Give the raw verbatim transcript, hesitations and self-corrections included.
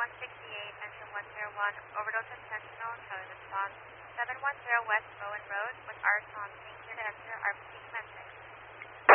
one sixty-eight, engine one zero one, overdose intentional, Charlie response, seven one zero West Bowen Road with R S O M, being clear to enter R P